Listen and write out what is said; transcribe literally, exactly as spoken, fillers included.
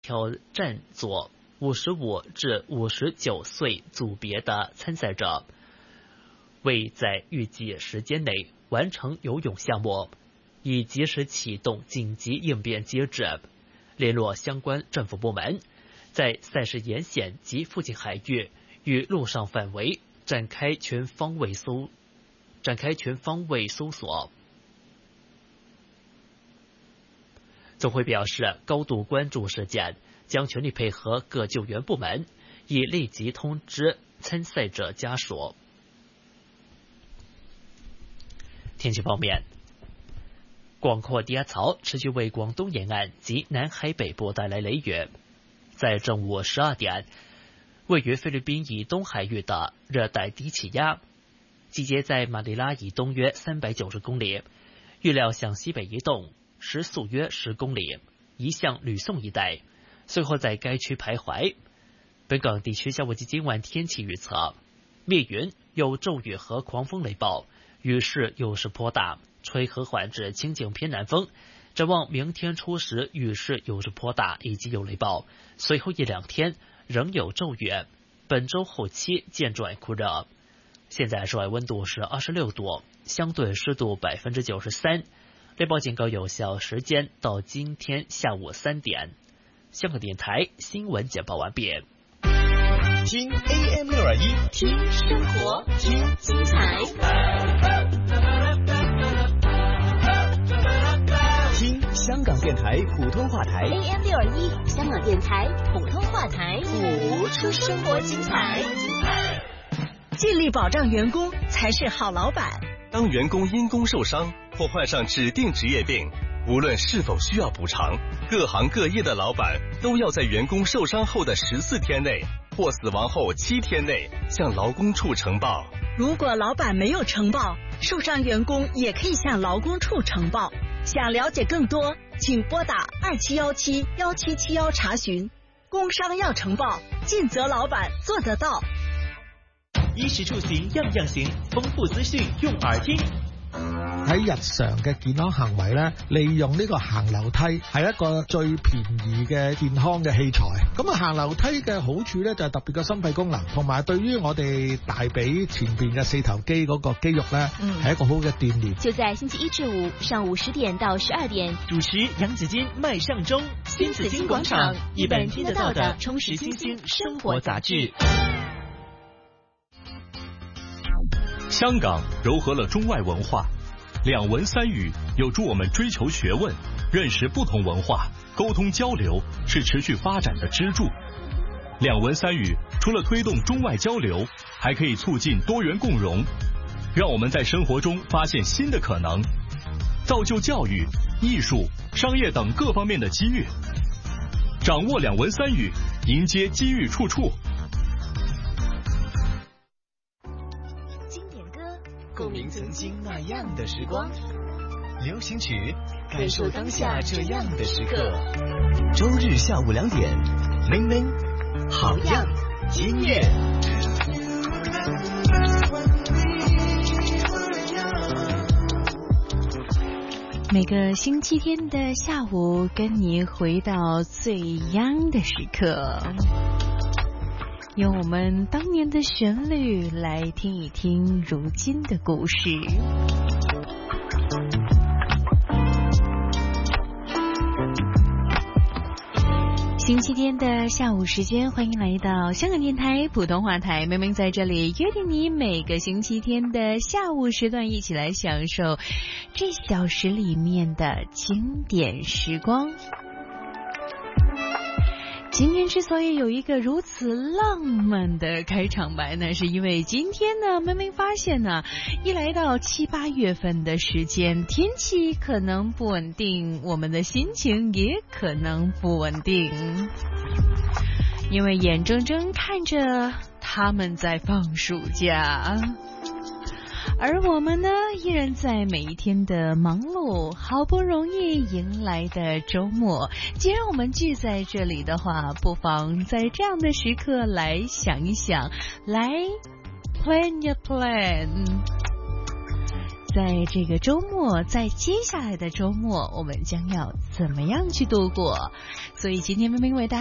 挑战做五十五至五十九岁组别的参赛者，为在预计时间内完成游泳项目，以及时启动紧急应变机制，联络相关政府部门，在赛事沿线及附近海域与陆上范围展开全方位搜展开全方位搜索。总会表示高度关注事件，将全力配合各救援部门，以立即通知参赛者家属。天气方面，广阔低压槽持续为广东沿岸及南海北部带来雷雨。在正午十二点，位于菲律宾以东海域的热带低气压集结在马尼拉以东约三百九十公里，预料向西北移动，时速约十公里，移向吕宋一带，随后在该区徘徊。本港地区下午及今晚天气预测：密云，有骤雨和狂风雷暴，雨势有时颇大，吹和缓至清劲偏南风。展望明天初时，雨势有时颇大，以及有雷暴，随后一两天仍有骤雨。本周后期渐转酷热。现在室外温度是二十六度，相对湿度百分之九十三。雷暴警告有效时间到今天下午三点。香港电台新闻简报完毕。 听 A M 六二一， 听生活，听精彩， 听香港电台普通话台 A M 六二一，香港电台普通话台， 谱出生活精彩。 尽力保障员工才是好老板。 当员工因工受伤或患上指定职业病，无论是否需要补偿，各行各业的老板都要在员工受伤后的十四天内或死亡后七天内向劳工处呈报。 如果老板没有呈报，受伤员工也可以向劳工处呈报。想了解更多，请拨打二七幺七幺七七幺查询。工伤要呈報，盡責老闆做得到。 衣食住行樣樣行，豐富資訊用耳聽。 喺日常嘅健康行為咧，利用呢個行樓梯係一個最便宜嘅健康嘅器材。咁啊，行樓梯嘅好處咧就係特別嘅心肺功能，同埋對於我哋大髀前邊嘅四頭肌嗰個肌肉咧，係、嗯、一個好嘅鍛鍊。 就在星期一至五上午十點到十二點， 主持楊子矜、麥尚中，新紫荊廣場，一本聽得到的充實新興生活雜誌。 香港糅合了中外文化，兩文三語有助我們追求學問，認識不同文化，溝通交流是持續發展的支柱。兩文三語除了推動中外交流，還可以促進多元共融，讓我們在生活中發現新的可能，造就教育、藝術、商業等各方面的機遇。掌握兩文三語，迎接機遇處處。共鳴曾經那樣的時光，流行曲感受當下這樣的時刻。周日下午兩點，明明好樣音樂。 每個星期天的下午，跟你回到最央的時刻。用我們當年的旋律來聽一聽如今的故事。星期天的下午時間，歡迎來到香港電台普通話台，明明在這裡約定你每個星期天的下午時段，一起來享受這小時裡面的經典時光。今天之所以有一個如此浪漫的開場白呢，是因為今天呢，明明發現呢，一來到七八月份的時間，天氣可能不穩定，我們的心情也可能不穩定，因為眼睜睜看着他們在放暑假，而我們呢，依然在每一天的忙碌，好不容易迎來的周末。既然我們聚在這裡的話，不妨在這樣的時刻來想一想，來 plan 一 plan。在這個周末，在接下來的周末，我們將要怎麼樣去度過？所以今天明明為大家